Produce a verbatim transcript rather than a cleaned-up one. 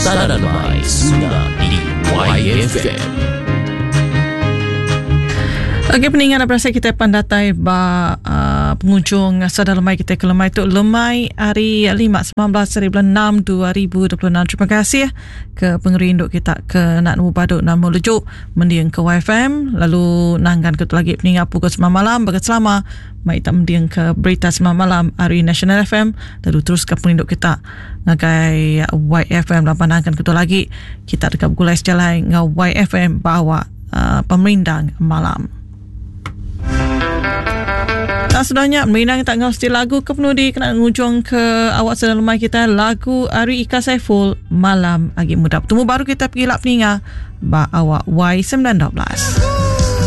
Sada Lemai Sungai di Y F M. Okey, peningan dan perasa kita pandatai ba uh, pengunjung Sada Lemai kita ke Lemai tu Lemai hari lima sembilan belas hari bulan enam dua ribu dua puluh enam. Terima kasih ke pengerinduk kita ke nak nubu baduk nama lejuk mendiang ke Y F M, lalu nanggan ke tu lagi peningan pukul sembilan malam bagi selama mai tak mendiang ke berita sembilan malam hari National F M, lalu terus ke pengerinduk kita ngagai Y F M dan pandangan ke tu lagi kita dekat gulai sejalan ngau Y F M bawa uh, pemerindang malam. Tak sedanya Merindang tak ngau stil lagu ke penudi kena ngujung ke awak Sada Lemai kita lagu Ari Ika Saiful Malam Agi Muda. Temu baru kita pergi lap ninga ba awak Y sembilan belas.